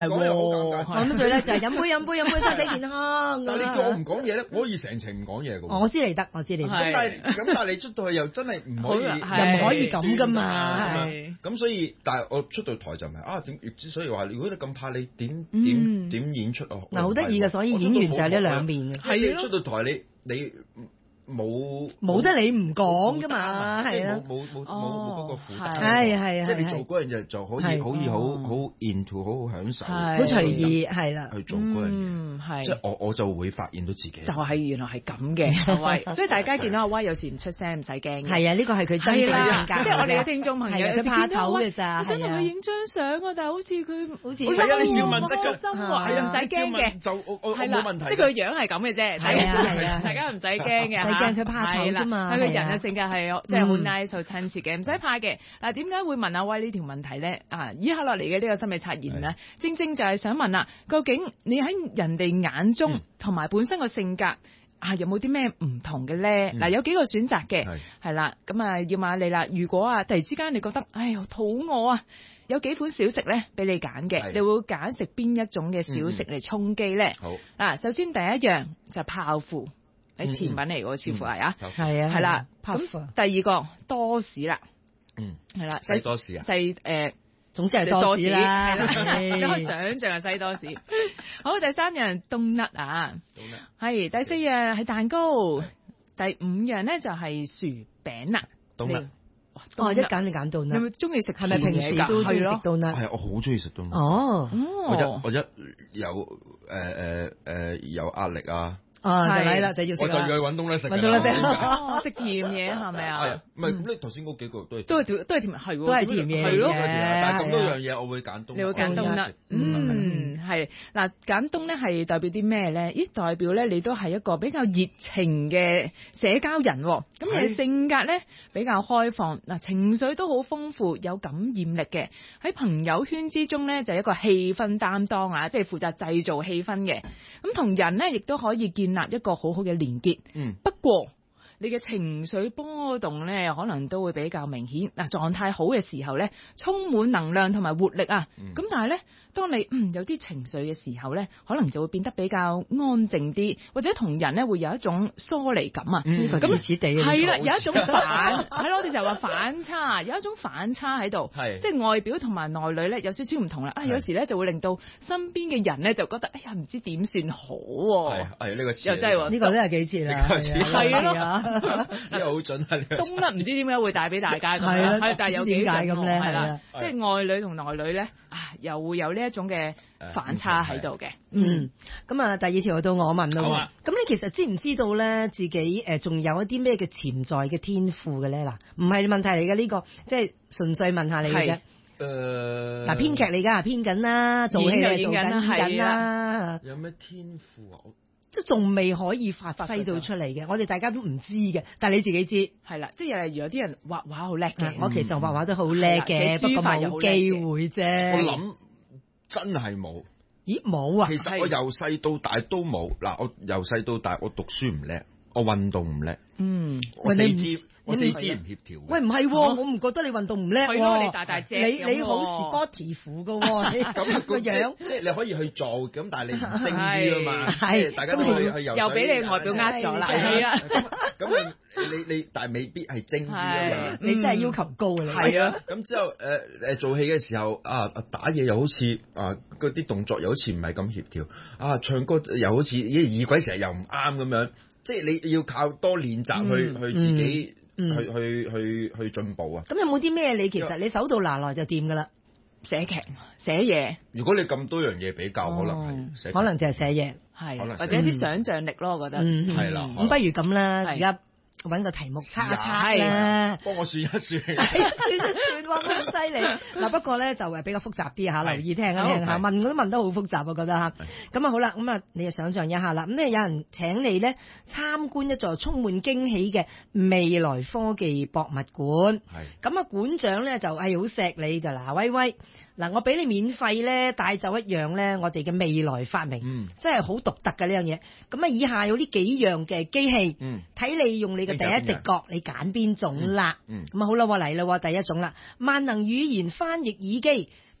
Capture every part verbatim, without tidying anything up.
講嘢好尷尬。 咁最咧就係飲杯飲杯飲杯身體健康。 但係你叫我唔講嘢咧，我可以成程唔講嘢㗎。 我知你得，我知你得。 咁但係咁但係你出到去又真係唔可以，又唔可以咁㗎嘛。 咁所以，但係我出到台就唔係啊點？所以話如果你咁怕，你點點點演出啊？ 嗱，好得意嘅，所以演員就係呢兩面嘅。 係出到台你你。冇冇得你唔講噶嘛，係啊， 冇冇冇冇冇嗰個負擔， 係係即係你做嗰樣嘢就可以可以好好 into 好好享受， 好隨意係啦， 去做嗰樣嘢，係即係我我就會發現到自己就係原來係咁嘅阿威，所以大家見到阿威有時唔出聲唔使驚， 係啊，呢個係佢真正嘅性格， 即係我哋嘅聽眾朋友佢怕醜嘅咋， 我想同佢影張相啊，但係好似佢好似係啊，你照問得㗎， 係啊，唔使驚嘅， 就我我冇問題， 即係佢樣係咁嘅啫， 係啊係啊， 大家唔使驚嘅。 驚佢怕醜啫嘛， 佢個人嘅性格係即係好 nice 好親切嘅，唔使怕嘅。嗱，點解會問阿威呢條問題咧？啊，以下落嚟嘅呢個心理測驗咧，正正就係想問啦，究竟你喺人哋眼中同埋本身個性格啊，有冇啲咩唔同嘅咧？嗱，有幾個選擇嘅，係啦，咁啊要問你啦。如果啊突然之間你覺得，唉，好肚餓啊，有幾款小食咧俾你揀嘅，你會揀食邊一種嘅小食嚟充飢咧？好，嗱，首先第一樣就係泡芙。係甜品嚟喎，似乎係啊， 係啊， 係啦。咁第二個多士啦， 嗯， 係啦， 西多士啊， 西誒， 總之係多士啦， 你可以想象係西多士。好，第三樣冬甩啊，係第四樣係蛋糕，第五樣咧就係薯餅啦， 冬甩。 哦，一揀你揀冬甩。 你咪中意食？ 係咪平時都中意食冬甩？ 係，我好中意食冬甩。 哦， 我一我一有誒誒誒有壓力啊。 啊，就嚟啦，就要食啦， 我就要去揾冬甩食， 揾冬甩食， 食甜嘢係咪啊？ 係啊，唔係咁你頭先嗰幾個都係都係都係甜，係喎， 都係甜嘢， 係咯， 但係咁多樣嘢，我會揀冬甩。 你會揀冬甩，嗯，係嗱，揀冬咧係代表啲咩咧？咦，代表咧你都係一個比較熱情嘅社交人，咁你嘅性格咧比較開放，嗱，情緒都好豐富，有感染力嘅，喺朋友圈之中咧就係一個氣氛擔當啊，即係負責製造氣氛嘅，咁同人咧亦都可以建立一個好好嘅連結，嗯，不過你嘅情緒波動咧，可能都會比較明顯。嗱，狀態好嘅時候咧，充滿能量同埋活力啊，咁、嗯、但係咧，當你嗯有啲情緒嘅時候咧，可能就會變得比較安靜啲，或者同人咧會有一種疏離感啊。 呢個似似地係啦，有一種反係咯，我哋就話反差，有一種反差喺度，即係外表同埋內裏咧有少少唔同啦。啊，有時咧就會令到身邊嘅人咧就覺得，哎呀，唔知點算好喎。 係係呢個又真係呢個真係幾似啦， 係咯。 呢個好準啊！ 冬甩唔知點解會帶俾大家咁樣， 係但係有幾解咁咧？ 係啦，即係外女同內女咧，啊又會有呢一種嘅反差喺度嘅。 嗯，咁啊，第二條到我問咯。咁你其實知唔知道咧自己誒仲有一啲咩嘅潛在嘅天賦嘅咧？嗱，唔係問題嚟嘅呢個，即係純粹問下你嘅啫。誒，嗱，編劇嚟㗎，編緊啦，做戲嚟做緊緊啦。 有咩天賦啊？ 即係仲未可以發揮到出嚟嘅，我哋大家都唔知嘅，但係你自己知係啦。即係例如有啲人畫畫好叻嘅， 我其實畫畫都好叻嘅，不過冇機會啫。 我諗真係冇。 咦，冇啊？ 其實我由細到大都冇。嗱，我由細到大我讀書唔叻，我運動唔叻。嗯，我四肢我四肢唔協調。 喂，唔係，我唔覺得你運動唔叻。 係咯，你大大隻， 你你好 sportive 㗎，你咁個樣。 即係你可以去做，咁但係你唔精啲啊嘛。係，大家都去去游水。 又俾你外表呃咗啦。係啊。 咁你你但係未必係精啲啊嘛。 你真係要求高啊！ 係啊。咁之後誒誒做戲嘅時候啊，打嘢又好似啊嗰啲動作又好似唔係咁協調啊，唱歌又好似啲耳鬼成日又唔啱咁樣。即係你要靠多練習去、嗯、去自己、嗯、去去去去進步啊！ 咁有冇啲咩你其實你手到拿來就掂噶啦？ 寫劇、寫嘢。 如果你咁多樣嘢比較，哦、可能係寫， 可能就係寫嘢， 係或者啲想像力咯，我覺得係啦。 咁不如咁啦，而家。揾個題目測一測啦， 幫我算一算， 算一算，哇，咁犀利！嗱，不過咧就係比較複雜啲嚇，留意聽一聽嚇，問我都問得好複雜，我覺得嚇。咁啊好啦，咁啊你就想象一下啦，咁咧有人請你咧參觀一座充滿驚喜嘅未來科技博物館，係咁啊館長咧就係好錫你㗎嗱，威威。嗱，我俾你免費咧帶走一樣咧，我哋嘅未來發明，嗯、真係好獨特嘅呢樣嘢。咁啊，以下有呢幾樣嘅機器，睇、嗯、你用你嘅第一直覺，你揀邊種啦。咁啊、嗯嗯、好啦，我嚟啦，第一種啦，萬能語言翻譯耳機，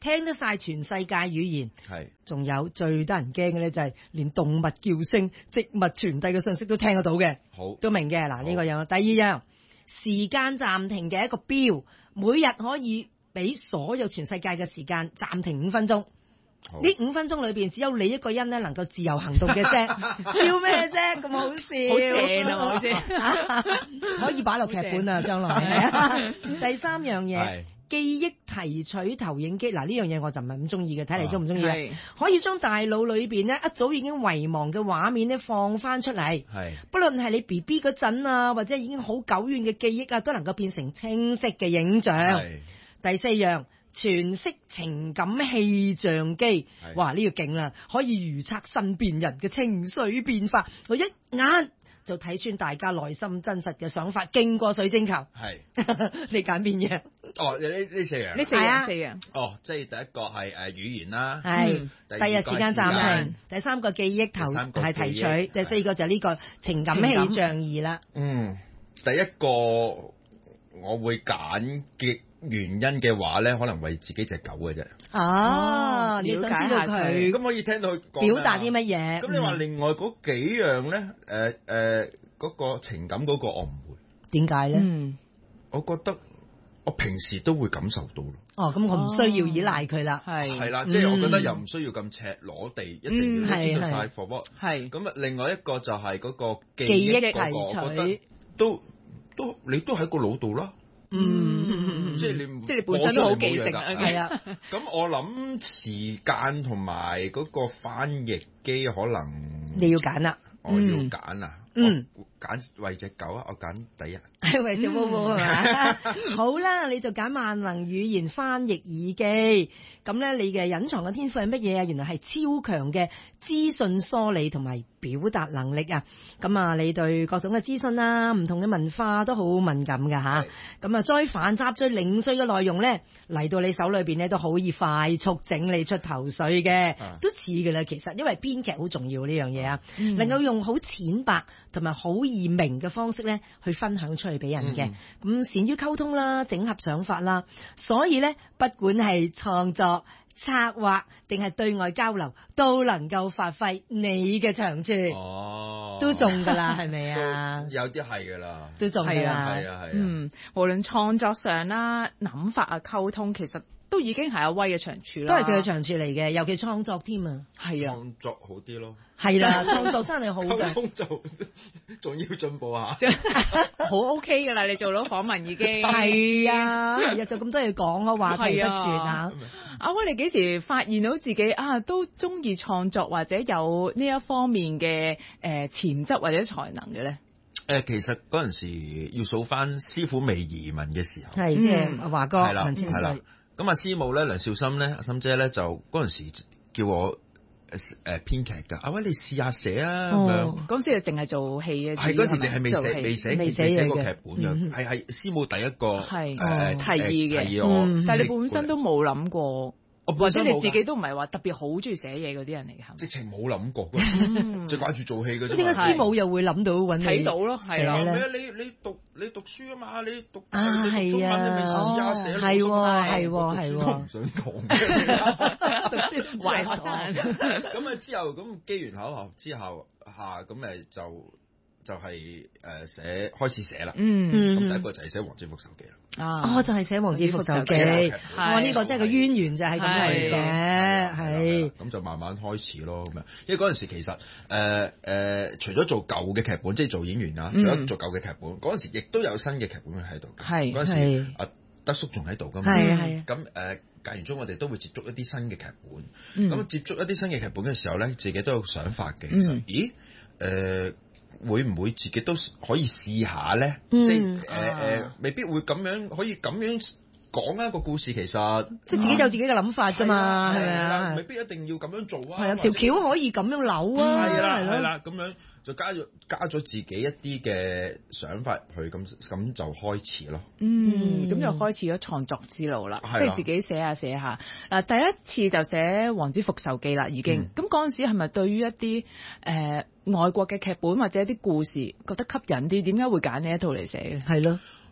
聽得晒全世界語言。 係， 仲有最得人驚嘅咧，就係連動物叫聲、植物傳遞嘅信息都聽得到嘅， 好， 都明嘅。嗱，呢個有。第二樣，時間暫停嘅一個錶，每日可以俾所有全世界嘅時間暫停五分鐘。 好呢五分鐘裏邊，只有你一個人咧能夠自由行動嘅啫。笑咩啫？咁好笑， 好正啊！好可以擺落劇本啊，將來。第三樣嘢係， 記憶提取投影機。嗱，呢樣嘢我就唔係咁中意嘅，睇嚟中唔中意啊？ 係可以將大腦裏邊咧一早已經遺忘嘅畫面咧放翻出嚟。 係， 不論係你 B B 嗰陣啊，或者已經好久遠嘅記憶啊，都能夠變成清晰嘅影像。 係， 第四樣，全息情感氣象機， 係哇！呢、個勁啦，可以預測身邊人嘅情緒變化，我一眼就睇穿大家內心真實嘅想法，勁過水晶球。 係。 你揀邊樣？ 哦，呢呢四樣呢。四係啊樣四樣， 哦，即係第一個係誒語言啦， 係、 嗯第第日時間暫停，第三個記憶投第三個係提取， 記憶第四個就係呢個情感情感氣象儀啦。 嗯，第一個我會揀嘅原因嘅話咧，可能為自己隻狗嘅啫。 哦， 哦你想知道了解下佢佢咁可以聽到佢講表達啲乜嘢？ 咁你話嗯另外嗰幾樣咧，誒誒嗰個情感嗰個我唔會， 點解咧？ 嗯， 我覺得我平時都會感受到咯。 哦，咁我唔需要依賴佢啦。 係係啦，即係我覺得又唔需要咁赤裸地，一定要嗯知道晒係係 for what。 係咁啊，另外一個就係嗰個記記憶憶嗰個，我覺得提取， 都都你都喺個腦度啦。 嗯， 即係你， 即係你本身都好記性啊係啊， 咁我諗時間同埋嗰個翻譯機可能你要揀啦。 我要揀啊， 嗯我揀為隻狗啊，我揀第一。 係為小寶寶係嘛？好啦，你就揀萬能語言翻譯耳機。咁咧，你嘅隱藏嘅天賦係乜嘢啊？原來係超強嘅資訊梳理同埋表達能力啊！咁啊，你對各種嘅資訊啊、唔同嘅文化都好敏感㗎吓。咁啊，再繁雜、最零碎嘅內容咧，嚟到你手裏邊咧，都可以快速整理出頭緒嘅， 啊都似㗎啦。其實因為編劇好重要呢樣嘢啊， 嗯能夠用好淺白同埋好易明嘅方式咧，去分享出去俾人嘅。咁善於溝通啦，整合想法啦，所以咧，不管係創作、策劃定係對外交流，都能夠發揮你嘅長處， 哦， 都中噶啦，係咪啊都？有啲係㗎啦， 都中噶係啦， 係啊係啊， 嗯，無論創作上啦、諗法啊、溝通，其實都已經係阿威嘅長處啦。 都係佢嘅長處嚟嘅，尤其創作添啊， 係啊， 創作好啲咯， 係啦，創作真係好溝嘅， 通就仲要進步下。 好 OK 噶啦，你做到訪問已經係啊，係啊，就咁多嘢講啊，話題不絕啊， 阿威，你幾時發現到自己啊都中意創作或者有呢一方面嘅誒潛質或者才能嘅咧？ 誒，其實嗰陣時要數翻師傅未移民嘅時候， 係即係阿華哥係啦文千係啦歲， 咁啊師母咧梁少心咧阿心姐咧就嗰陣時叫我誒誒編劇㗎，阿威你試下寫啊咁樣。 哦嗰時就淨係做戲嘅， 係嗰時淨係未做戲寫未寫未寫未寫過嘢嘅劇本嘅， 嗯係係師母第一個係誒哦提議嘅提議我嗯， 但係即係你本身都冇諗過， 我或者你本身冇㗎自己都唔係話特別好中意寫嘢嗰啲人嚟嘅，係咪直情冇諗過， 嗯就掛住做戲嘅啫點解嘛。 師母又會諗到揾你睇到咯，係啦寫咧係啊，你你讀你讀書啊嘛，你讀啊你讀中文係啊你咪試下寫咯。 係喎我係喎係喎讀書都唔想講嘅。 讀書壞學生。 咁啊之後咁機緣巧合之後下咁誒就就係誒寫開始寫啦。 嗯嗯咁第一個就係寫《黃之福手記》啦。 啊哦，就係寫《王子復仇記》 係哇！呢個真係個淵源就係咁嚟嘅，係咁就慢慢開始咯咁樣。因為嗰陣時其實誒誒、呃呃，除咗做舊嘅劇本，即係做演員啊，除嗯咗做舊嘅劇本，嗰陣時亦都有新嘅劇本喺度嘅。 係嗰陣時係阿德叔仲喺度噶嘛。 係啊係啊， 咁誒間唔中我哋都會接觸一啲新嘅劇本。 嗯咁、接觸一啲新嘅劇本嘅時候咧，自己都有想法嘅。其實， 嗯咦誒、呃會唔會自己都可以試下咧？ 嗯即係誒誒啊， 未必會咁樣可以咁樣講一個故事，其實即係自己有自己嘅諗法啫嘛，係咪啊未？必一定要咁樣做啊。 係啊， 或者條橋可以咁樣扭啊， 係啦係咯， 係啦，咁樣就加咗加咗自己一啲嘅想法去，咁咁就開始咯。 嗯，咁就開始咗創作之路啦， 係啦即係自己寫下寫下。嗱，第一次就寫《王子復仇記》啦，已經。咁嗰陣時係咪對於一啲誒、呃、外國嘅劇本或者一啲故事覺得吸引啲？點解會揀呢一套嚟寫嘅？ 係咯，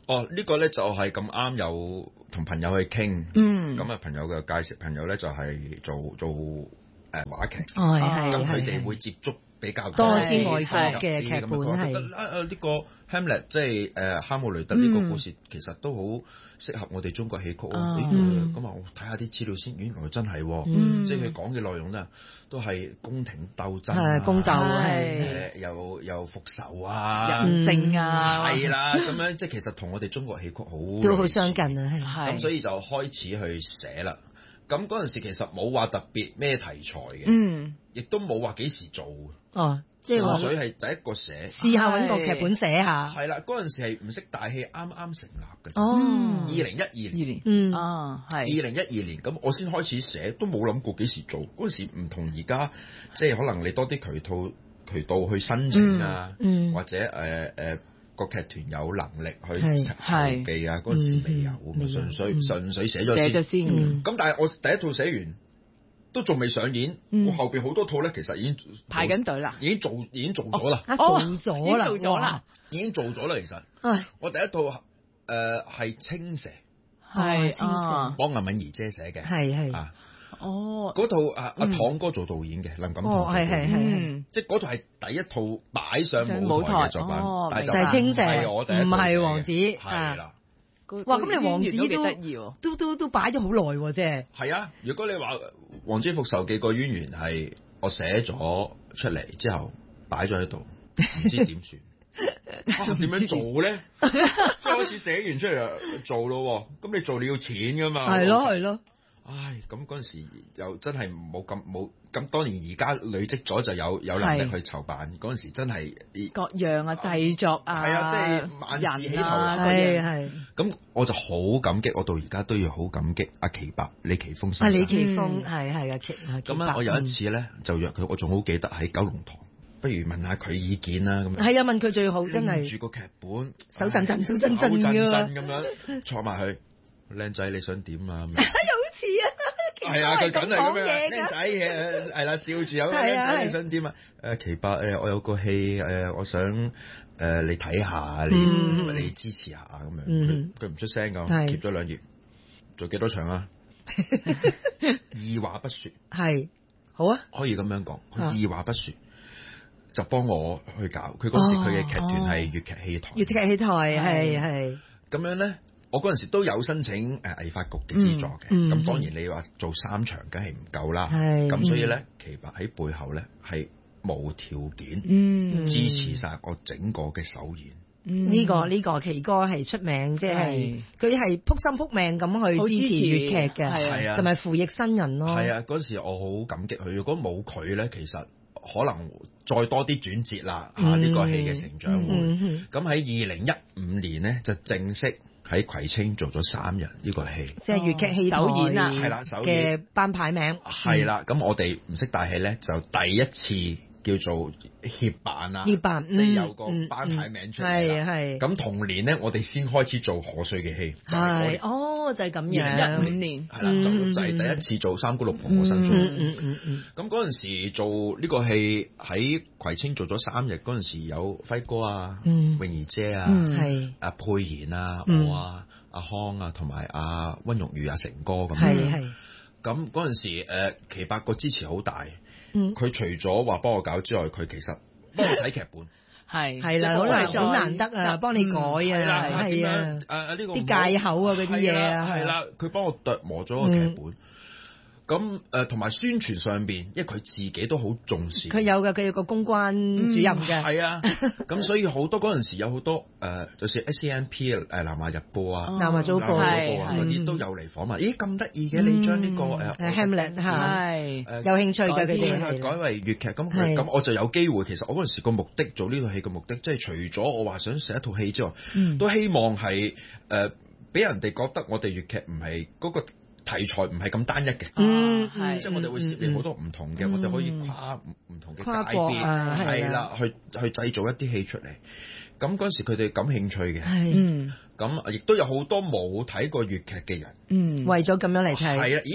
哦，呢、這個咧就係咁啱有同朋友去傾， 嗯， 咁啊朋友嘅介紹，朋友咧就係做做誒、呃、話劇， 係係咁佢係哋會接觸比較多啲啲外深入國嘅劇本啲咁樣覺得係啊啊呢個 Hamlet 即係誒哈姆雷特呢個故事其實都好適合我哋中國戲曲啊！ 嗯咁啊，我睇下啲資料先，原來真係喎， 嗯即係佢講嘅內容咧都係宮廷鬥爭係宮鬥啊， 係誒又又復仇啊， 人性啊， 係啦，咁樣即係其實同我哋中國戲曲好都好相近啊，係。 係咁所以就開始去寫啦。咁嗰陣時其實冇話特別咩題材嘅， 嗯， 亦都冇話幾時做嘅， 哦，即係純話粹係第一個寫。 試下揾個劇本寫下。 係啦，嗰陣時係唔識大戲，啱啱成立嘅。 哦， 二零一二年， 二年， 嗯， 啊， 二係， 零一二年咁，我先開始寫，都冇諗過幾時做。嗰陣時唔同而家，即係可能你多啲渠道渠道去申請啊， 嗯， 或者誒誒個劇團有能力去係籌備啊。嗰陣時未有嗯未有咁，純粹嗯純粹寫咗先。 寫咗先， 嗯咁但係我第一套寫完，都仲未上演， 嗯我後邊好多套咧，其實已經排緊隊啦， 已經做已經做咗啦， 啊哦做咗啦， 已經做咗啦， 已經做咗啦。其實唉， 我第一套誒係青蛇， 係青蛇啊幫阿敏儀姐寫嘅。 係係， 啊， 哦， 嗰套啊阿嗯堂哥做導演嘅，林錦哦棠做導演， 係係係嗯， 即係嗰套係第一套擺上上舞舞台台嘅作品哦， 但係就係青蛇， 唔係我第一套唔係寫嘅王子， 係啦。 哇咁你王子都幾得意喎， 都都都擺咗好耐喎，即係。 係啊，如果你話《王子復仇記》個淵源係我寫咗出嚟之後擺咗喺度，唔知點算。啊點樣做咧？即係開始寫完出嚟就做咯，咁你做你要錢噶嘛？ 係咯係咯， 唉，咁嗰陣時又真係冇咁冇咁多年，而家累積咗就有有能力係去籌辦。嗰陣時真係各樣啊，製作啊， 係啊即係萬事起頭人啊，各樣係係。 咁，我就好感激，我到而家都要好感激阿奇伯李奇峰啊， 先生。 李奇峰嗯係係啊，奇啊咁咧，我有一次咧就約佢，我仲好記得喺九龍塘，不如問下佢意見啦。咁樣係啊，問佢最好真拎係住個劇本， 手震震手震震手震㗎震咁樣坐埋去，靚仔你想點啊？咁樣好似啊， 係啊，佢梗係咁樣， 講嘢㗎靚仔誒係啦，笑住有係啊靚仔係你想點啊？誒奇伯誒，我有個戲誒，我想誒你睇下，你嗯你支持下咁樣。佢嗯佢唔出聲㗎， 係貼咗兩頁，做幾多場啊？二話不說， 係好啊， 可以咁樣講，佢啊二話不說就幫我去搞。佢嗰時佢嘅劇團係粵劇戲台， 粵劇戲台係係咁樣咧。我嗰陣時都有申請誒藝發局嘅資助嘅，咁、 嗯嗯當然你話做三場梗係唔夠啦， 係咁所以咧，奇伯喺背後咧係無條件嗯， 支持晒我整個嘅首演。 嗯呢個呢個奇哥係出名，即係係佢係撲心撲命咁去支持粵劇嘅， 係啊同埋扶逆新人咯。 係啊，嗰陣時我好感激佢。如果冇佢咧，其實可能再多啲轉折啦嚇，呢、個戲嘅成長會。 嗯咁喺二零一五年咧就正式喺葵青做咗三日呢個戲。 即係粵劇戲台首演啊係啦首演嘅班牌名係啦，咁我哋唔識大戲咧，就第一次叫做協辦啦， 協辦即係有個嗯班牌名出嚟係啦。 係咁同年咧，我哋先開始做賀歲嘅戲，就係嗰係年哦，就係咁二零一樣五年年係啦，就嗯就係第一次做三姑六婆我新做。 嗯嗯嗯嗯咁嗰陣時做呢個戲喺葵青做咗三日，嗰陣時有輝哥啊、 嗯泳兒姐啊、 嗯係阿佩賢啊、 嗯我啊、阿康啊，同埋阿溫玉如、阿成哥咁係樣。 係咁嗰陣時誒奇伯個支持好大， 嗯佢除咗話幫我搞之外，佢其實幫我睇劇本。 係係啦，好難好難得啊，幫你改啊， 係係啊點樣，誒呢個啲界口啊嗰啲嘢啊係啦，佢幫我琢磨咗個劇本。咁誒同埋宣傳上邊，因為佢自己都好重視。 佢有嘅，佢有個公關主任嘅， 係啊，咁所以好多嗰陣時有好多誒，就算 S C N P 誒南華日報啊、 南華早報南華早係報啊係嗰啲都有嚟訪問。咦咁得意嘅，你將呢個誒誒 Hamlet 嚇係誒有興趣嘅佢改編哋改為粵劇，咁係咁我就有機會。其實我嗰陣時個目的做呢套戲嘅目的，即係除咗我話想寫一套戲之外， 嗯都希望係誒俾人哋覺得我哋粵劇唔係嗰個題材唔係咁單一嘅。 嗯係即係我哋會涉獵好多唔同嘅， 嗯我哋可以跨唔唔同嘅跨界別， 國啊係啊係啦，去去製造一啲戲出嚟。咁嗰陣時佢哋感興趣嘅， 係嗯咁亦都有好多冇睇過粵劇嘅人， 嗯為咗咁樣嚟睇， 係啦，咦？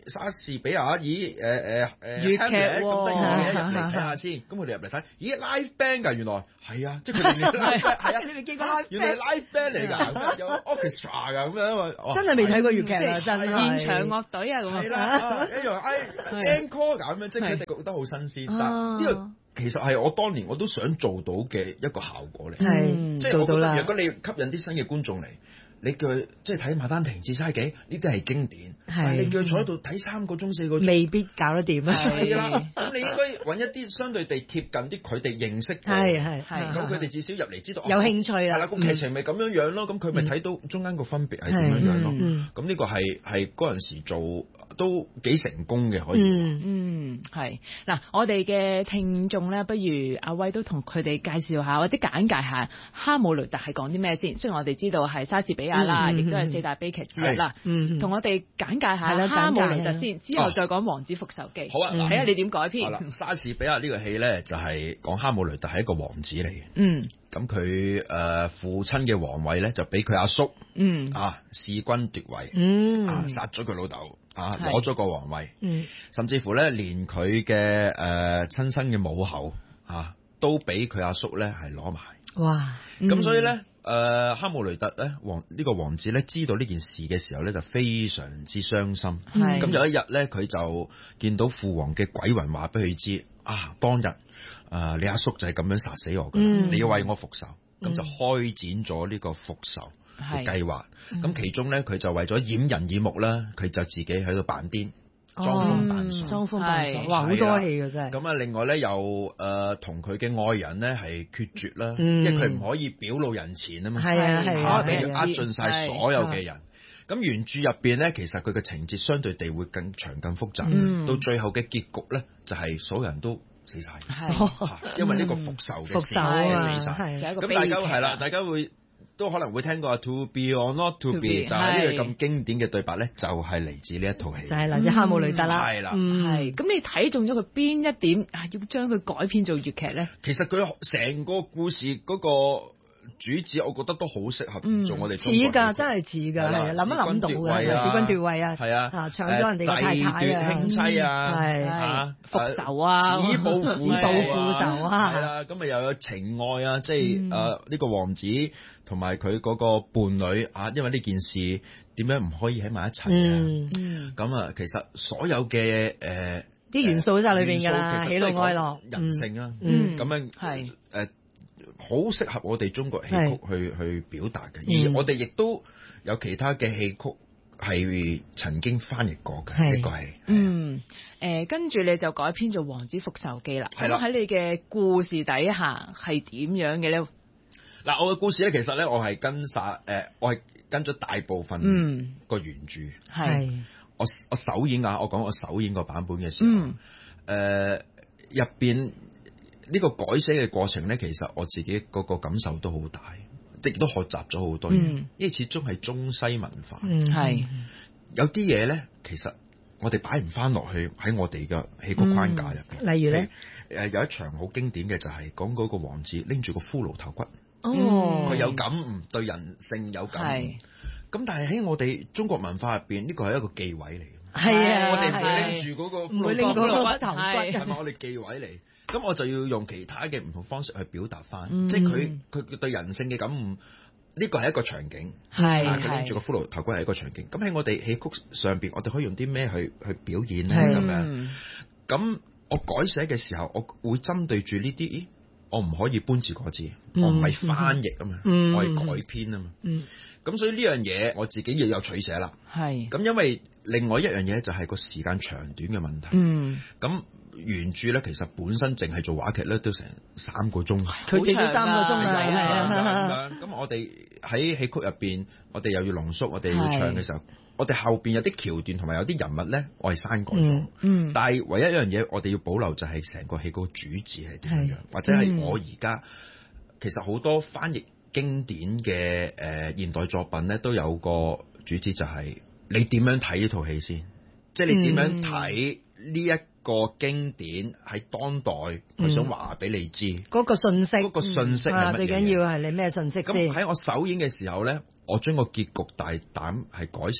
莎士比亞，咦誒誒誒粵劇喎咁得意嘅入嚟睇下先，咁佢哋入嚟睇，咦 live band 㗎原來係啊，即係佢哋 live band 係啊， 你未見過 live 原來 band？ live band 嚟㗎，有 orchestra 㗎咁樣，哇真係未睇過粵劇啊！ 即真係係現場樂隊啊咁係啦，啊一樣哎 encore 咁樣，即係佢哋覺得好新鮮，但啊呢個其實係我當年我都想做到嘅一個效果嚟， 係即係我覺得做到啦如果你吸引啲新嘅觀眾嚟。你叫佢即係睇《馬丹亭自嘥記》，呢啲係經典。但係你叫佢坐喺度睇三個鐘、四個鐘， 未必搞得掂啊！ 係啦。咁你應該揾一啲相對地貼近啲佢哋認識嘅， 係係係咁佢哋至少入嚟知道有興趣啦。 係啦，個劇情咪咁樣樣咯。咁佢咪睇到中間個分別係點樣樣咯。咁呢個係係嗰陣時做都幾成功嘅，可以。 嗯嗯，係嗱，我哋嘅聽眾咧，不如阿威都同佢哋介紹下或者簡介下《哈姆雷特》係講啲咩先。雖然我哋知道係莎士比亞啦，亦都係四大悲劇之一啦。 嗯， 同我哋簡介下《 係啦哈姆雷特》 簡介先，之後再講《王子復仇記》。 好啊， 睇下你點改好編。 啦，莎士比亞呢個戲咧就係講哈姆雷特係一個王子嚟嘅。 嗯咁佢誒父親嘅皇位咧就俾佢阿叔嗯啊弑君奪位， 嗯啊殺咗佢老豆，啊係攞咗個皇位。 嗯甚至乎咧，連佢嘅誒親生嘅母后啊，都俾佢阿叔咧係攞埋。 哇！ 咁、所以咧，誒、呃、哈姆雷特咧，王呢、呢個王子咧，知道呢件事嘅時候咧，就非常之傷心。 係咁有一日咧，佢就見到父王嘅鬼魂話俾佢知，啊，當日啊、呃，你阿叔就係咁樣殺死我㗎， 嗯你要為我復仇。咁、 嗯就開展咗呢個復仇嘅係計劃。咁、其中咧，佢就為咗掩人耳目啦，佢就自己喺度扮癲。裝瘋扮傻， 裝瘋扮傻， 係哇！好多戲嘅真係。 咁啊，另外咧又誒同佢嘅愛人咧係決絕啦， 嗯因為佢唔可以表露人前啊嘛， 係啊係啊嚇俾佢係啊呃盡晒所有嘅人。咁原著入邊咧，其實佢嘅情節相對地會更長、更複雜。 嗯到最後嘅結局咧，就係所有人都死晒， 係嚇因為呢個復仇嘅事復仇啊嘅死晒。 係就係一個咁大家悲劇係啦，大家會都可能會聽過 To be or not to To be， be， 就係呢個係咁經典嘅對白咧，就係嚟自呢一套戲。 就係嚟自哈姆雷特啦。 係啦嗯係。咁你睇中咗佢邊一點啊？要將佢改編做粵劇咧？ 其實佢成個故事嗰個主旨，我覺得都好適合做我哋似中國㗎，真係似㗎，係啊，諗一諗到㗎，弑君奪位啊， 係啊， 啊搶咗人哋嘅太太啊， 帝奪兄妻啊， 係啊復仇啊， 子報父仇父仇啊係啦，咁啊又有情愛啊，即係嗯誒呢個王子同埋佢嗰個伴侶啊，因為呢件事點樣唔可以喺埋一齊嘅？ 嗯， 嗯咁啊，其實所有嘅誒啲元素都喺裏邊㗎啦，喜怒哀樂， 人性啊， 嗯咁樣係誒。好適合我哋中國戲曲去去表達嘅， 嗯而我哋亦都有其他嘅戲曲係曾經翻譯過嘅係呢個係。 嗯，誒跟住你就改編做《王子復仇記》啦。 係啦咁喺你嘅故事底下係點樣嘅咧？ 嗱，我嘅故事咧，其實咧，我係跟晒誒、呃，我係跟咗大部分嗯個原著。 係係我我首演啊，我講我首演個版本嘅時候， 嗯誒入邊呢個改寫嘅過程咧，其實我自己嗰個感受都好大，亦都學習咗好多嘢。 嗯因為始終係中西文化， 嗯係有啲嘢咧，其實我哋擺唔翻落去喺我哋嘅戲曲框架入邊。 嗯例如咧， 誒有一場好經典嘅就係講嗰個王子拎住個骷髏頭骨， 哦， 佢有感悟，對人性有感悟。 係咁但係喺我哋中國文化入邊，呢個係一個忌諱嚟嘅。 係啊， 我哋唔係會拎住嗰個唔會拎嗰個頭骨係咪我哋忌諱嚟？咁我就要用其他嘅唔同方式去表達翻， 嗯即係佢佢對人性嘅感悟。呢個係一個場景， 係啊佢拎住個係骷髏頭骨係一個場景。咁喺我哋戲曲上邊，我哋可以用啲咩去去表演咧？ 係咁樣嗯咁我改寫嘅時候，我會針對住呢啲，咦我唔可以搬字改字， 嗯我唔係翻譯啊嘛， 嗯我係改編啊嘛。 嗯咁所以呢樣嘢我自己要有取捨啦。 係咁因為另外一樣嘢就係個時間長短嘅問題。 嗯咁原著咧其實本身淨係做話劇咧都成三個鐘。 佢哋都三個鐘啊， 係係啊啊， 咁咁我哋喺戲曲入邊，我哋又要濃縮，我哋要唱嘅時候，我哋後邊有啲橋段同埋有啲人物咧，我係刪改咗。 嗯嗯但係唯一一樣嘢，我哋要保留就係成個戲個主旨係點樣樣，或者係我而家其實好多翻譯經典嘅誒、呃、現代作品咧，都有個主旨就係你點樣睇呢套戲先，即係你點樣睇呢一個經典喺當代佢想話俾你知嗰個信息， 嗰個信息係乜嘢啊最緊要係你咩信息咁先？ 喺我首演嘅時候咧，我將個結局大膽係改成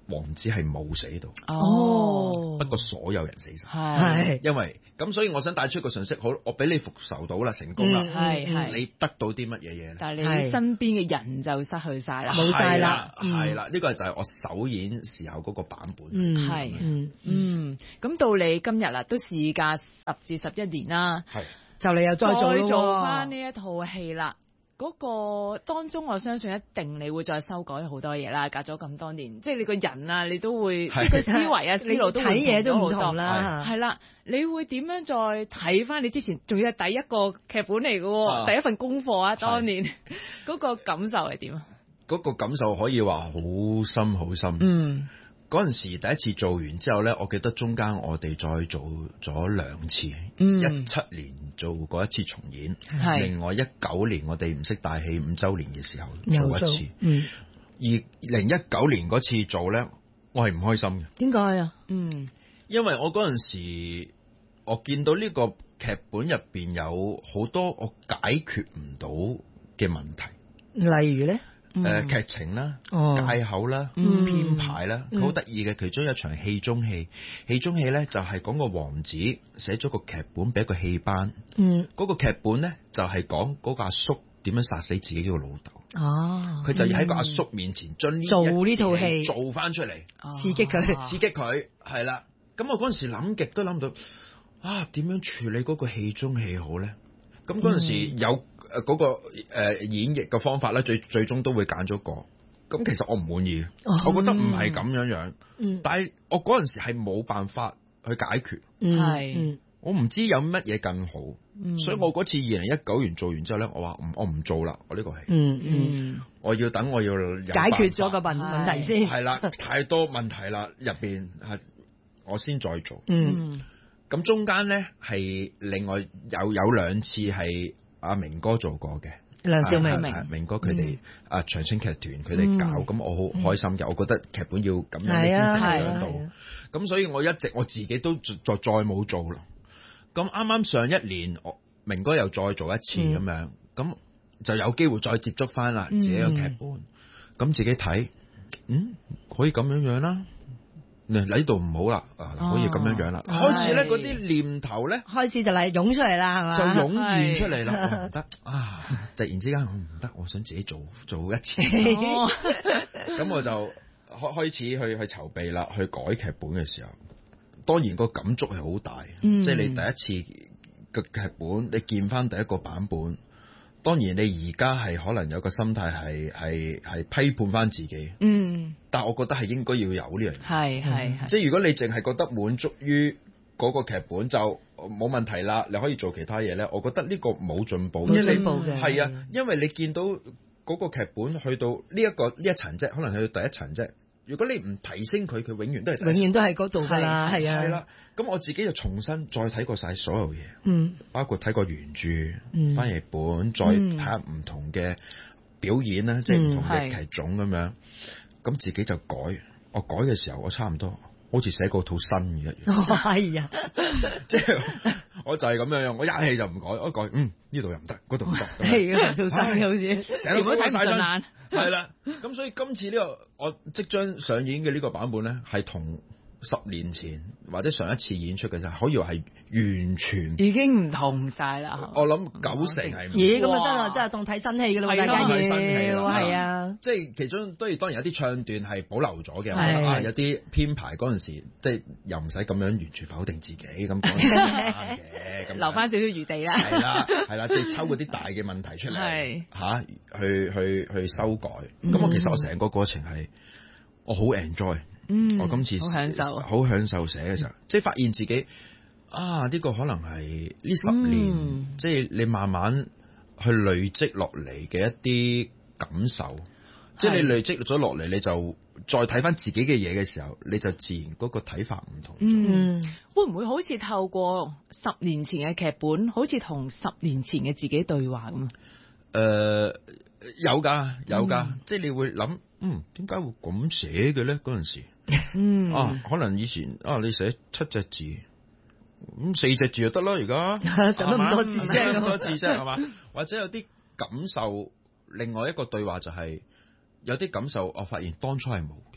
王子係冇死到， 哦， 不過所有人死晒， 係因為咁，所以我想帶出一個信息，好，我俾你復仇到啦，成功啦， 係係你得到啲乜嘢嘢咧？ 但係你身邊嘅人就失去晒啦， 冇晒啦， 係啦，呢個就係我首演時候嗰個版本， 嗯， 係， 嗯嗯，咁到你今日啦，都事隔十至十一年啦， 係， 就你又再做咯喎， 再做翻呢一套戲啦。嗰個當中，我相信一定你會再修改好多嘢啦。隔咗咁多年，即係你個人啊，你都會即係個思維啊、思路都會睇嘢都唔好多同啦。 係啦，你會點樣再睇翻你之前，仲要係第一個劇本嚟嘅喎，第一份功課啊，當年嗰個感受係點啊？ 嗰個感受可以話好深好深。嗯。嗰陣時第一次做完之後咧，我記得中間我哋再做咗兩次， 嗯， 一七年做過一次重演， 係另外一九年我哋唔識大戲五週年嘅時候做一次， 嗯， 而零一九年嗰次做咧，我係唔開心嘅。 點解啊？ 嗯， 因為我嗰陣時我見到呢個劇本入邊有好多我解決唔到嘅問題， 例如咧。 誒、呃、劇情啦、 哦、 介口啦、 嗯、 編排啦，佢好得意嘅。其中有一場戲中戲，戲中戲咧就係、是、講個王子寫咗個劇本俾一個戲班，嗯，嗰、那個劇本咧就係、是、講嗰個阿叔點樣殺死自己個老豆。哦，佢就要喺個阿叔面前將呢做呢套戲做翻出嚟， 刺激佢， 刺激佢，係啦。咁我嗰陣時諗極都諗唔到，啊點樣處理嗰個戲中戲好咧？咁嗰陣時有。嗯誒嗰個誒演繹嘅方法咧，最最終都會揀咗個。咁其實我唔滿意，哦、我覺得唔係咁樣樣。嗯、但係我嗰陣時係冇辦法去解決。係、嗯，我唔知有乜嘢更好。嗯、所以我嗰次二零一九年做完之後咧，我話唔，我唔做啦，我呢個戲。嗯嗯，我要等我要解決咗個問問題先。 係啦，太多問題啦，入邊係我先再做。嗯，咁中間咧係另外有有兩次係。阿明哥做過嘅， 梁兆明、 明明哥佢哋啊長青劇團佢哋搞，咁、嗯、我好開心嘅。嗯、我覺得劇本要咁樣你先成長到，咁、啊、所以我一直我自己都再再冇做啦。咁啱啱上一年，我明哥又再做一次咁、嗯、樣，咁就有機會再接觸翻啦自己個劇本，咁、嗯、自己睇，嗯，可以咁樣樣啦。你呢度唔好啦，啊可以咁樣樣啦。哦、開始咧嗰啲念頭咧， 開始就嚟湧出嚟啦，係嘛？ 就湧現出嚟啦，我唔得啊！突然之間我唔得，我想自己做做一次。咁、哦、我就開開始去去籌備啦，去改劇本嘅時候，當然個感觸係好大。嗯、即係你第一次嘅劇本，你見翻第一個版本。當然，你而家係可能有個心態係係係批判翻自己，嗯，但係我覺得係應該要有呢樣嘢， 係係係， 即係如果你淨係覺得滿足於嗰個劇本就冇問題啦，你可以做其他嘢咧。我覺得呢個冇進步， 冇進步嘅， 係啊，因為你見到嗰個劇本去到呢一個呢一層啫，可能去到第一層啫。如果你唔提升佢，佢永遠都係永遠都係嗰度㗎啦，係啊， 係啦。咁我自己就重新再睇過晒所有嘢，嗯，包括睇過原著、嗯、翻譯本，再睇下唔同嘅表演啦，嗯、即係唔同嘅劇種咁樣。咁自己就改，我改嘅時候，我差唔多好似寫過套新嘅一樣。係啊，即係我就係咁樣樣，我一氣就唔改，我一改，嗯，呢度又唔得，嗰度唔得， 係啊，套新嘅好似成日都睇唔順眼。係啦，咁所以今次呢、這個我即將上演嘅呢個版本咧，係同十年前或者上一次演出嘅就可以話係完全已經唔同晒啦。 我諗九成係咦，咁啊真係真係當睇新戲㗎啦，大家要係啊， 即係其中當然當然有啲唱段係保留咗嘅，我覺得啊有啲編排嗰陣時即係又唔使咁樣完全否定自己咁講嘅，咁留翻少少餘地啦。 係啦係啦，即係抽嗰啲大嘅問題出嚟嚇，去去去修改。咁我其實我成個過程係我好 enjoy。嗯，我今次好享受， 好享受寫嘅時候，嗯、即係發現自己啊，呢、這個可能係呢十年，嗯、即係你慢慢去累積落嚟嘅一啲感受，即係你累積咗落嚟，你就再睇翻自己嘅嘢嘅時候，你就自然嗰個睇法唔同咗。 嗯，會唔會好似透過十年前嘅劇本，好似同十年前嘅自己對話咁啊？誒、 呃，有噶，有噶，嗯、即係你會諗，嗯，點解會咁寫嘅咧？嗰陣時。嗯啊，可能以前啊，你寫七隻字，咁四隻字就得啦。而家使乜咁多字啫？ 咁多字啫，係嘛？或者有啲感受，另外一個對話就係、是、有啲感受，我發現當初係冇嘅。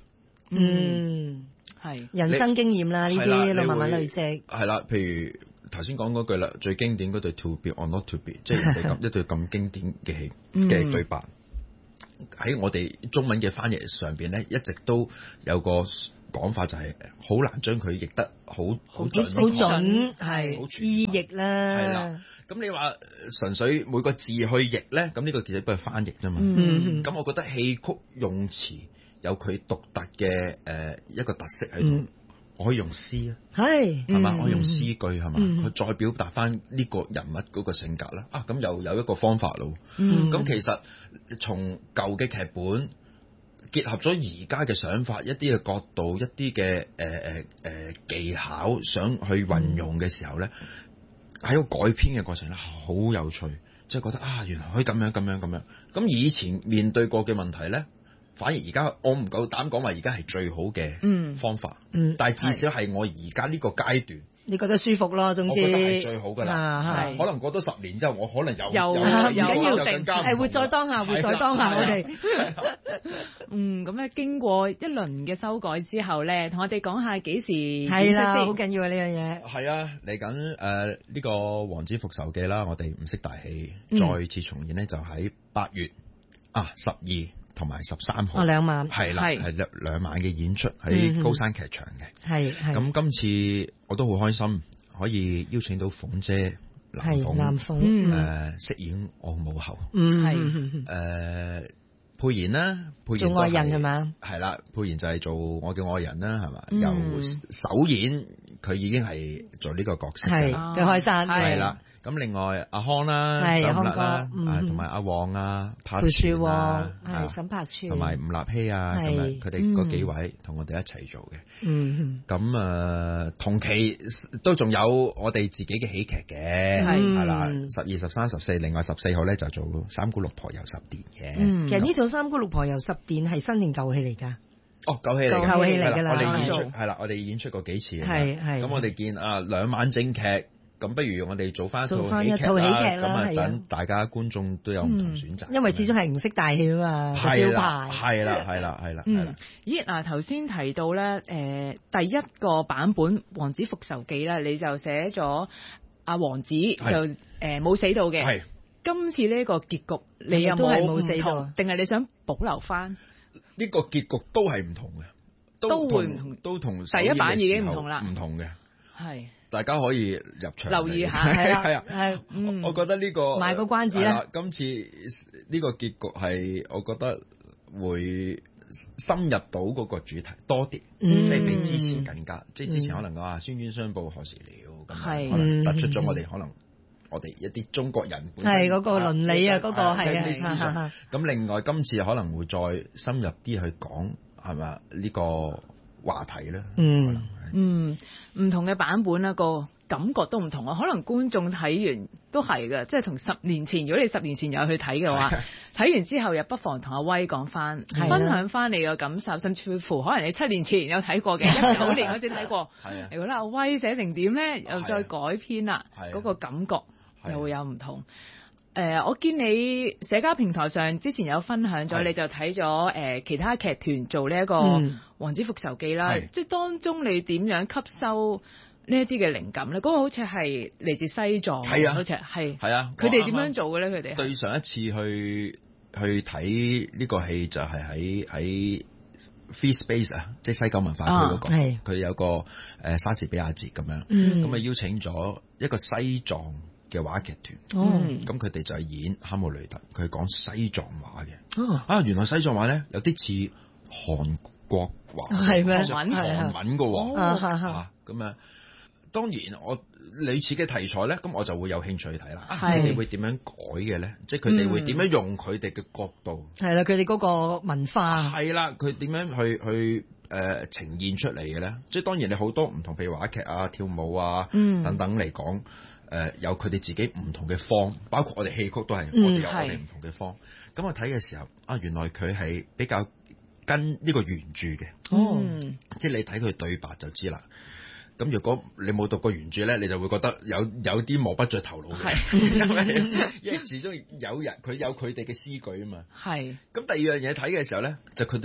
嗯， 係人生經驗啦，呢啲你慢慢會累積。 係啦，譬如頭先講嗰句啦，最經典嗰對 To be or not to be，即係人哋咁一對咁經典嘅戲嘅對白，喺我哋中文嘅翻譯上邊咧，一直都有個講法，就係好難將佢譯得好好準， 好準好係全意譯係啦啦。 咁你話純粹每個字去譯咧，咁呢個其實都係翻譯啫嘛。 嗯咁我覺得戲曲用詞有佢獨特嘅誒一個特色喺度。 嗯我可以用詩啊， 係係嘛？ 嗯我可以用詩句係嘛？ 嗯佢再表達翻呢個人物嗰個性格啦。啊，咁又有一個方法咯。 嗯咁其實從舊嘅劇本結合咗而家嘅想法，一啲嘅角度，一啲嘅誒誒誒技巧，想去運用嘅時候咧，喺個改編嘅過程咧，好有趣，即係覺得啊，原來可以咁樣咁樣咁樣。咁以前面對過嘅問題咧，反而而家我唔夠膽講話，而家係最好嘅方法。 嗯， 但係至少係我而家呢個階段， 你覺得舒服咯，總之我覺得係最好㗎啦。 啊係可能過多十年之後，我可能有又有唔有緊要， 更加唔同係活在當下，活在當下，我哋嗯，咁咧經過一輪嘅修改之後咧，同我哋講下幾時係啦，好演出先緊要啊呢樣嘢。 係啊，嚟緊誒呢個《王子復仇記》啦，我哋唔識大戲， 嗯再次重演呢，就喺八月啊十二同埋十三號， 哦兩晚係啦， 係係兩兩晚嘅演出嗯喺高山劇場嘅。 係係咁今次我都好開心，可以邀請到鳳姐藍係南鳳鳳， 誒飾演我母后， 嗯係係誒佩賢啦，佩賢做愛人係？嘛？ 係啦，佩賢就係做我嘅愛人啦，係嘛？ 嗯由首演佢已經係做呢個角色係㗎啦。 佢開山係係啦，咁另外阿康啦、 係沈立康哥啦， 嗯啊同埋阿旺啊、柏裴樹全旺啊， 係啊沈柏全同埋吳立希啊，咁係樣佢哋嗰幾位同我哋一齊做嘅。 嗯咁啊，同期都仲有我哋自己嘅喜劇嘅， 係係啦，十二、十三、十四，另外十四號咧就做三姑六婆遊十殿嘅。 嗯其實呢套三姑六婆遊十殿係新定舊戲嚟㗎？ 哦，舊戲嚟㗎， 舊戲嚟㗎啦係我哋演出係係啦，我哋演出過幾次㗎啦。 係係咁我哋見啊兩晚正劇，咁不如我哋做翻一做套喜劇返一套喜劇咁啊啦係啊等大家觀眾都有唔同選擇。 因為始終係唔識大戲啊嘛，個招係啦， 牌。 係啦，係啦，係啦，係嗯啦。， 咦嗱，頭先提到咧，誒、第一個版本《王子復仇記》咧，你就寫咗阿王子就誒冇、死到嘅。 係今次呢個結局，你有都係冇冇死到唔同定係你想保留翻？ 呢個結局都係唔同嘅， 都會唔同同都同第一版已經唔同啦唔同嘅， 係大家可以入場留意下係係係啊。 係嗯我覺得呢個賣個關子啦係啦今次呢個結局係我覺得會深入到嗰個主題多啲， 嗯即係比之前更加，即係之前可能講啊，宣冤相報何時了咁係樣，可能突出咗我哋可能我哋一啲中國人本身係嗰個倫理啊，嗰個係嘅思想啊， 咁另外今次可能會再深入啲去講係咪呢個話題咧？ 嗯可能係嗯唔同嘅版本啦，個感覺都唔同啊。可能觀眾睇完都係嘅，即係同十年前，如果你十年前有去睇嘅話，睇完之後又不妨同阿威講翻， 係啊分享翻你嘅感受，甚至乎可能你七年前有睇過嘅，一九年嗰時睇過， 係啊你覺得阿威寫成點咧？又再改編啦， 係啊嗰個感覺係啊又會有唔同。誒、我見你社交平台上之前有分享咗， 係你就睇咗誒其他劇團做呢一個嗯 《王子復仇記》啦， 係即係當中你點樣吸收呢一啲嘅靈感咧？嗰、個好似係嚟自西藏， 係啊好似係係啊， 佢哋點我啱啱樣做嘅咧？佢哋對上一次去去睇呢個戲就係喺喺 Free Space 啊，即係西九文化區嗰、個， 啊係佢、有個誒、呃莎士比亞節咁樣， 嗯咁啊、邀請咗一個西藏嘅話劇團， 哦嗯咁佢哋就係演哈姆雷特，佢係講西藏話嘅。 哦啊，原來西藏話咧有啲似韓國話， 係咩即係韓文韓文嘅喎。 啊哈哈啊，咁啊，當然我類似嘅題材咧，咁我就會有興趣去睇啦。啊， 係佢哋會點樣改嘅咧？即係佢哋會點樣用佢哋嘅角度？ 係啦，佢哋嗰個文化係啦，佢點樣去去誒、呃、呈現出嚟嘅咧？即係當然你好多唔同，譬如話劇啊、跳舞啊、 嗯等等嚟講，誒、呃、有佢哋自己唔同嘅方，包括我哋戲曲都係， 嗯我哋有我係哋唔同嘅方。咁我睇嘅時候，啊原來佢係比較跟呢個原著嘅。 哦嗯即係你睇佢對白就知啦。咁如果你冇讀過原著咧，你就會覺得有有啲摸不着頭腦嘅，因為因為始終有人佢有佢哋嘅詩句啊嘛。 係咁第二樣嘢睇嘅時候咧，就佢哋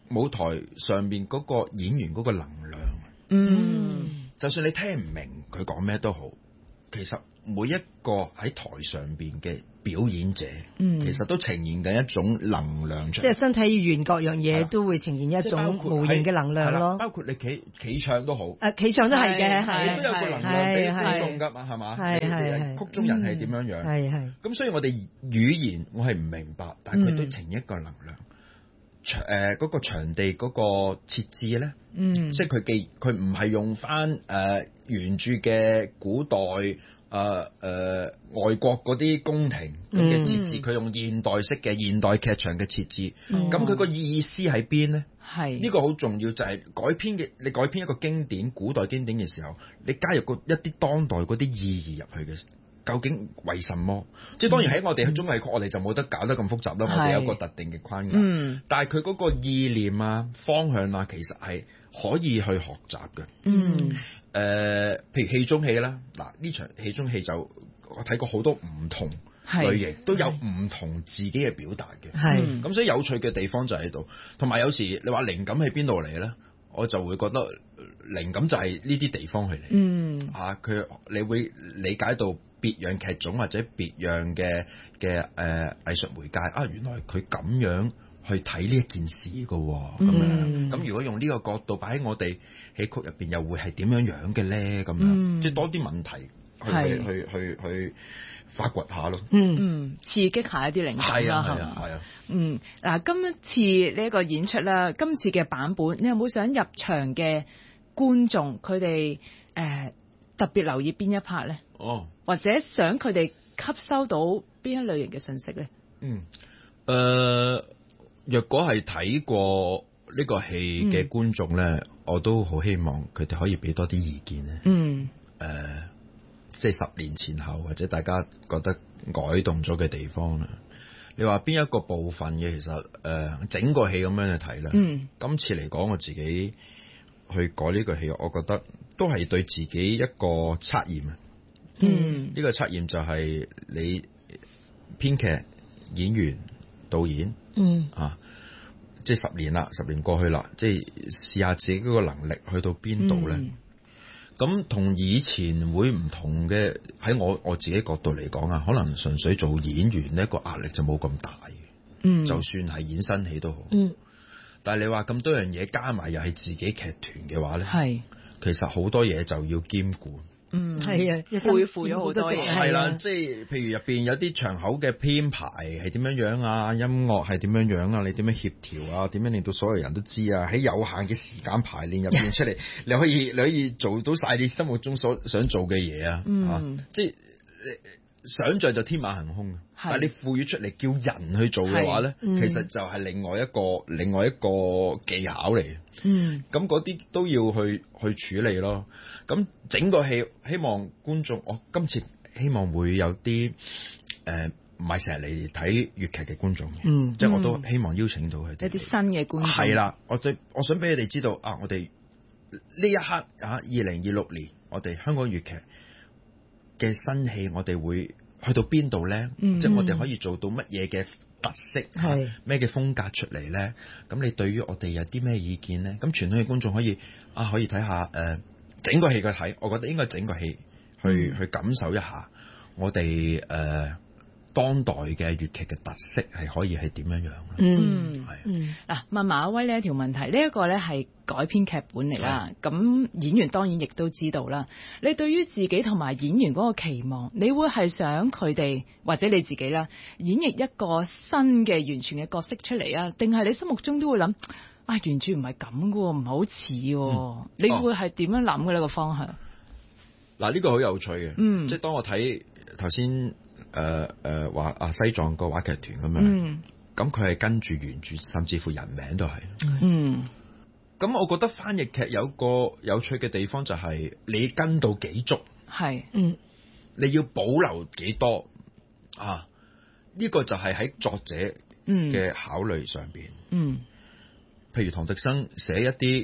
舞台上面嗰個演員嗰個能量。 嗯， 就算你聽唔明佢講咩都好，其實每一個喺台上邊嘅表演者， 嗯， 其實都呈現緊一種能量出嚟。 即係身體語言各樣嘢都會呈現一種無形嘅能量咯。 包括你企企唱都好， 誒企唱都係嘅，係你都有個能量俾觀眾㗎嘛，係嘛？ 係係曲中人係點樣樣？ 係係。 咁所以我哋語言我係唔明白，但係佢都呈現一個能量。場誒嗰個場地嗰個設置咧， 嗯， 即係佢既佢唔係用翻誒、呃、原著嘅古代誒誒、呃呃、外國嗰啲宮廷咁嘅設置，佢、嗯、用現代式嘅現代劇場嘅設置，咁佢個意思喺邊咧？ 係呢個好重要，就係、是、改編嘅，你改編一個經典古代經典嘅時候，你加入個一啲當代嗰啲意義入去嘅。究竟為什麼？即係當然喺我哋喺綜藝曲，我哋就冇得搞得咁複雜啦。我哋有個特定嘅框架， 嗯、 但係佢嗰個意念啊、方向啊，其實係可以去學習嘅。 嗯， 誒、呃，譬如戲中戲啦，嗱呢場戲中戲就我睇過好多唔同類型，都有唔同自己嘅表達嘅。 係咁， 所以有趣嘅地方就喺度。同埋有，有時你話靈感喺邊度嚟咧？我就會覺得靈感就係呢啲地方去嚟。 嗯， 啊，佢你會理解到。別樣劇種或者別樣嘅嘅誒藝術媒介啊，原來佢咁樣去睇呢一件事嘅喎，咁樣咁如果用呢個角度擺喺我哋戲曲入邊，又會係點樣樣嘅咧？咁樣、嗯、即係多啲問題去去去去去發掘下咯。 嗯嗯，刺激下一啲靈感啦，係嘛？係啊。嗯，嗱，今一次呢一個演出啦，今次嘅版本，你有冇想入場嘅觀眾佢哋誒特別留意邊一 part 咧？哦，或者想佢哋吸收到邊一類型嘅信息咧？嗯， 誒、呃，若果係睇過呢個戲嘅觀眾咧、嗯，我都好希望佢哋可以俾多啲意見咧。嗯，誒、呃，即係十年前後或者大家覺得改動咗嘅地方啦。你話邊一個部分嘅，其實誒、呃、整個戲咁樣去睇咧。嗯，今次嚟講我自己去改呢個戲，我覺得都係對自己一個測驗啊。嗯，呢、這個測驗就係你編劇、演員、導演，嗯啊，即係十年啦，十年過去啦，即係試下自己嗰個能力去到邊度咧。咁、嗯、同以前會唔同嘅，喺我我自己角度嚟講啊，可能純粹做演員呢個壓力就冇咁大嘅。嗯，就算係演新戲都好。嗯，但係你話咁多樣嘢加埋又係自己劇團嘅話咧，係其實好多嘢就要兼顧。嗯，係啊，背負咗好多嘢。係啦，即係譬如入邊有啲場口嘅編排係點樣樣啊，音樂係點樣樣啊，你點樣協調啊，點樣令到所有人都知啊？喺有限嘅時間排練入邊出嚟，你可以你可以做到晒你心目中所想做嘅嘢啊！嗯，啊、即係想像就天馬行空，但係你賦予出嚟叫人去做嘅話咧、嗯，其實就係另外一個另外一個技巧嚟。嗯，咁嗰啲都要去去處理咯。咁整個戲希望觀眾，我今次希望會有啲誒唔係成日嚟睇粵劇嘅觀眾嘅，嗯，即係我都希望邀請到佢哋一啲新嘅觀眾。係啦，我對我想俾佢哋知道啊，我哋呢一刻啊，二零二六年我哋香港粵劇嘅新戲，我哋會去到邊度咧？嗯、即係我哋可以做到乜嘢嘅特色，係咩嘅風格出嚟咧？咁你對於我哋有啲咩意見咧？咁傳統嘅觀眾可以啊，可以睇下誒、呃、整個戲嘅睇，我覺得應該整個戲去、嗯、去感受一下我哋誒、呃、當代嘅粵劇嘅特色係可以係點樣樣。嗯，係。 嗯，嗱，問馬威呢一條問題，呢、這、一個咧係改編劇本嚟啦，咁演員當然亦都知道啦。你對於自己同埋演員嗰個期望，你會係想佢哋或者你自己啦，演繹一個新嘅完全嘅角色出嚟啊？定係你心目中都會諗啊，完全唔係咁嘅喎，唔係好似喎？你會係點樣諗嘅呢個方向？ 嗱、哦，呢、這個好有趣嘅，嗯，即係當我睇頭先誒誒話啊西藏個話劇團咁樣。嗯，咁佢係跟住原著，甚至乎人名都係。嗯，咁我覺得翻譯劇有個有趣嘅地方就係你跟到幾足，係，嗯，你要保留幾多啊？呢、這個就係喺作者嘅考慮上邊。嗯，譬如唐滌生寫一啲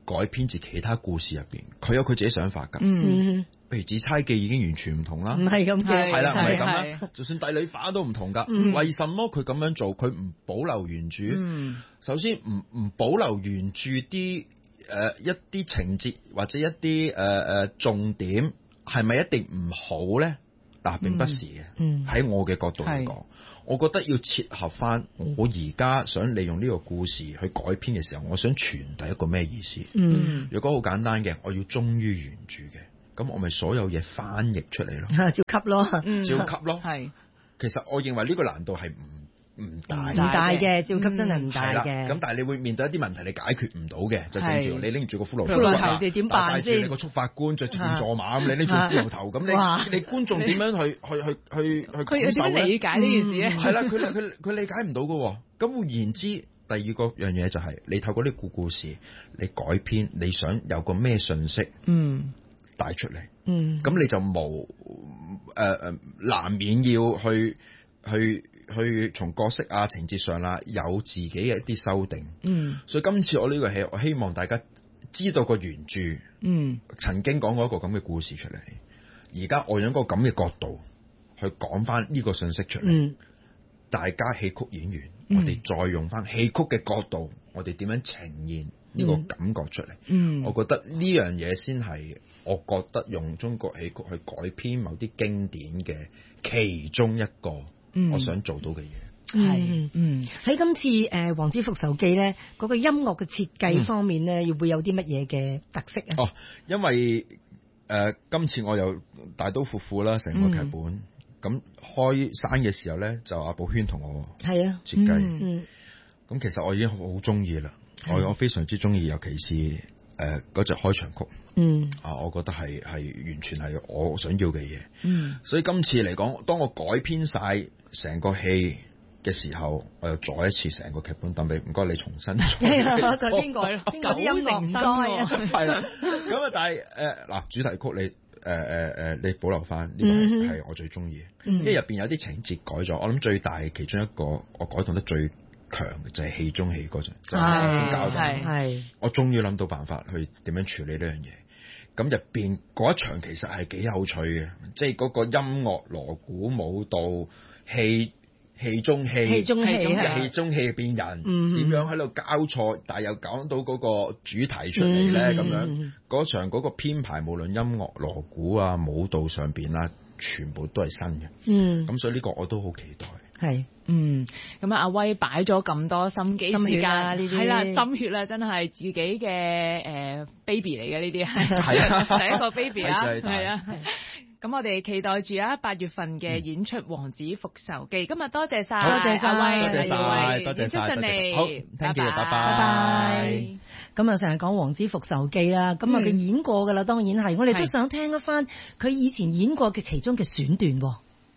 改編自其他故事入邊，佢有佢自己想法㗎。 嗯， 嗯， 譬如《紫釵記》已經完全唔同啦唔。係咁嘅， 係啦，唔係咁係啦。就算帝女花都唔同㗎。 嗯為什麼佢咁樣做？佢唔保留原著。 嗯首先唔唔保留原著啲誒、呃、一啲情節或者一啲誒誒重點，係咪一定唔好咧？嗱、並不是嘅。 嗯喺我嘅角度嚟係講，我覺得要切合翻我而家想利用呢個故事去改編嘅時候，我想傳遞一個咩意思？ 嗯， 如果好簡單嘅，我要忠於原著嘅，咁我咪所有嘢翻譯出嚟咯， 照級咯， 嗯， 照級咯。 係其實我認為呢個難度係唔唔大唔大嘅，照級真係唔係啦， 大嘅。 咁但係你會面對一啲問題，你解決唔到嘅，就正如係你拎住個骷髏骷髏頭頭你點辦先帶住你個速法官着住件坐馬咁，你拎住骷髏頭咁， 哇你你觀眾點樣去去去去去佢有感受咧？ 點理解呢件事咧？ 係啦，佢佢佢理解唔到嘅。咁換言之，第二個樣嘢就係你透過呢個故事，你改編，你想有個咩信息嗯帶出嚟？ 嗯， 咁你就無誒誒難免要去去去從角色啊情節上啦，有自己嘅一啲修訂。 嗯所以今次我呢個戲，我希望大家知道個原著嗯曾經講過一個咁嘅故事出嚟，而家我用一個咁嘅角度去講翻呢個信息出嚟。 嗯大家戲曲演員， 嗯我哋再用翻戲曲嘅角度，我哋點樣呈現呢個感覺出嚟？ 嗯， 我覺得呢樣嘢先係，我覺得用中國戲曲去改編某啲經典嘅其中一個， 嗯我想做到嘅嘢。 係嗯喺今次誒《王子復仇記》咧，嗰個音樂嘅設計方面咧，要會有啲乜嘢嘅特色啊？ 哦，因為誒、呃、今次我又大刀闊斧啦，成個劇本。咁、開山嘅時候咧，就阿寶軒同我係啊， 設計。咁、 嗯其實我已經好中意啦，我我非常之中意，尤其是誒嗰隻開場曲。 嗯啊，我覺得係係完全係我想要嘅嘢。 嗯所以今次嚟講，當我改編晒成個戲嘅時候，我又再一次成個劇本抌俾，唔該你重新做。 係啊，我再邊個係咯邊個啲音樂唔該啊？ 係啦，咁啊，但係誒嗱，主題曲你。誒誒誒，你保留翻呢個係係我最中意嘅， 嗯因為入邊有啲情節改咗，我諗最大其中一個我改動得最強嘅就係戲中戲嗰陣，就係頭先交代係係我終於諗到辦法去點樣處理呢樣嘢。咁入邊嗰一場其實係幾有趣嘅，即係嗰個音樂、鑼鼓、舞蹈、戲戲中戲、 戲中戲係啊戲中戲變人， 嗯點樣喺度交錯，但係又講到嗰個主題出嚟咧，咁、樣嗯嗰場嗰個編排，無論音樂、鑼鼓啊、舞蹈上邊啦，全部都係新嘅。 嗯咁所以呢個我都好期待。 係嗯，咁啊，阿威擺咗咁多心機心血時間啊呢啲係啦，心血啦，真係自己嘅誒 baby 嚟嘅呢啲係係啊第一個 baby 啊， 係真係大係啊。咁我哋期待住啊八月份嘅演出《王子復仇記》。今日多謝晒， 多謝晒阿威， 多謝晒阿威多謝晒演出順利， 好，thank you，拜拜拜拜。咁啊，成日講《王子復仇記》啦，咁啊佢演過噶啦，當然係，我哋都係想聽一翻佢以前演過嘅其中嘅選段喎。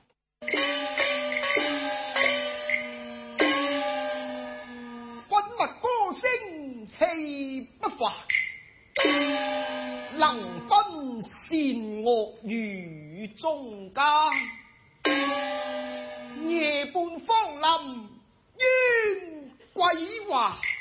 韻律歌聲氣不凡，能分善惡與忠奸。夜半芳林冤鬼話。